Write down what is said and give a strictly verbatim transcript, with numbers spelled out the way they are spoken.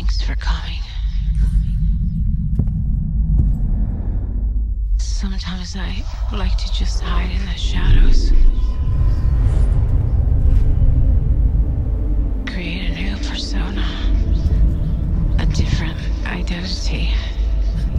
Thanks for coming. Sometimes I like to just hide in the shadows. Create a new persona. A different identity.